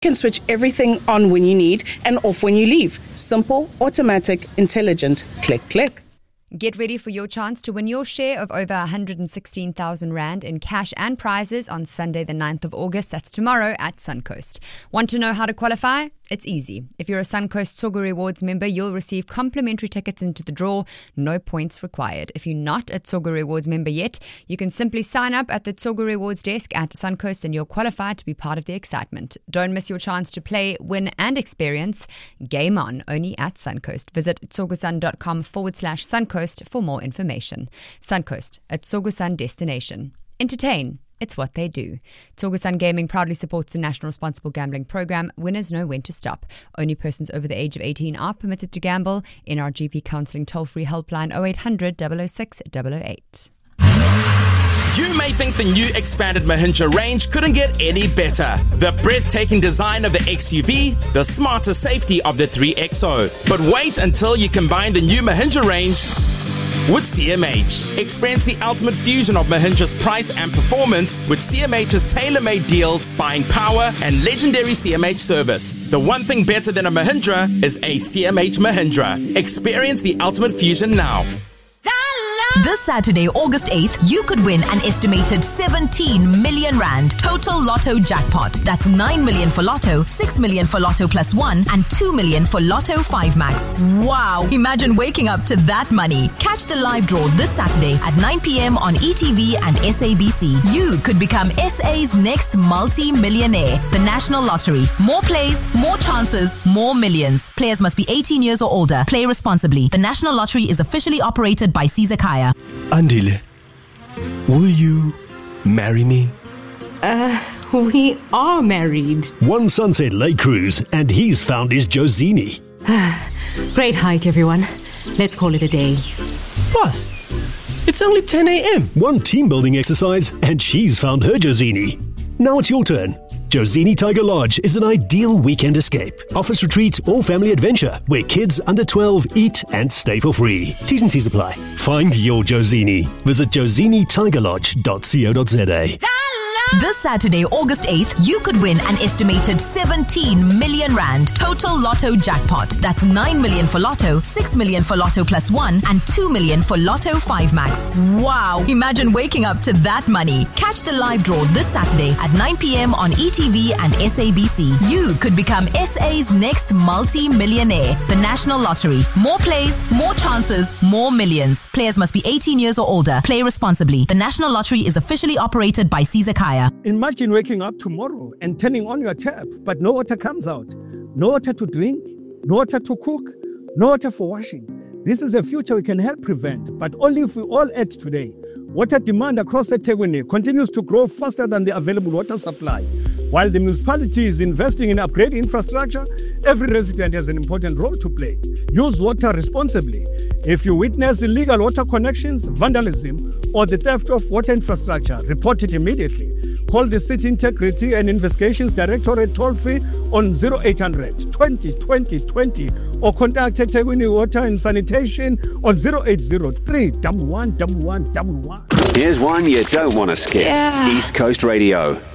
can switch everything on when you need and off when you leave. Simple, automatic, intelligent. Click, click. Get ready for your chance to win your share of over 116,000 Rand in cash and prizes on Sunday the 9th of August. That's tomorrow at Suncoast. Want to know how to qualify? It's easy. If you're a Suncoast Tsogo Rewards member, you'll receive complimentary tickets into the draw. No points required. If you're not a Tsogo Rewards member yet, you can simply sign up at the Tsogo Rewards desk at Suncoast and you'll qualify to be part of the excitement. Don't miss your chance to play, win and experience Game On, only at Suncoast. Visit tsogosun.com/Suncoast for more information. Suncoast, a Tsogosun destination. Entertain. It's what they do. Tsogosun Gaming proudly supports the National Responsible Gambling Program. Winners know when to stop. Only persons over the age of 18 are permitted to gamble. NRGP Counselling toll-free helpline 0800 006 008. You may think the new expanded Mahindra range couldn't get any better. The breathtaking design of the XUV, the smarter safety of the 3XO. But wait until you combine the new Mahindra range with CMH. Experience the ultimate fusion of Mahindra's price and performance with CMH's tailor-made deals, buying power, and legendary CMH service. The one thing better than a Mahindra is a CMH Mahindra. Experience the ultimate fusion now. This Saturday, August 8th, you could win an estimated 17 million Rand total Lotto jackpot. That's 9 million for Lotto, 6 million for Lotto Plus One, and 2 million for Lotto 5 Max. Wow! Imagine waking up to that money. Catch the live draw this Saturday at 9 p.m. on ETV and SABC. You could become SA's next multi-millionaire. The National Lottery. More plays, more chances, more millions. Players must be 18 years or older. Play responsibly. The National Lottery is officially operated by Caesar Kaya. Andile, will you marry me? We are married. One Sunset Lake cruise, and he's found his Josini. Great hike, everyone. Let's call it a day. Boss, it's only 10 a.m. One team building exercise, and she's found her Josini. Now it's your turn. Josini Tiger Lodge is an ideal weekend escape. Office retreat or family adventure where kids under 12 eat and stay for free. T's and C's apply. Find your Josini. Visit josinitigerlodge.co.za. This Saturday, August 8th, you could win an estimated 17 million Rand total Lotto jackpot. That's 9 million for Lotto, 6 million for Lotto Plus One, and 2 million for Lotto 5 Max. Wow! Imagine waking up to that money. Catch the live draw this Saturday at 9 p.m. on ETV and SABC. You could become SA's next multi-millionaire. The National Lottery. More plays, more chances, more millions. Players must be 18 years or older. Play responsibly. The National Lottery is officially operated by Caesar Kaya. Imagine waking up tomorrow and turning on your tap, but no water comes out. No water to drink, no water to cook, no water for washing. This is a future we can help prevent, but only if we all act today. Water demand across eThekwini continues to grow faster than the available water supply. While the municipality is investing in upgrading infrastructure, every resident has an important role to play. Use water responsibly. If you witness illegal water connections, vandalism, or the theft of water infrastructure, report it immediately. Call the City Integrity and Investigations Directorate toll-free on 0800 20 20 20 or contact eThekwini Water and Sanitation on 0803 11 11 11. Here's one you don't want to skip. East Coast Radio.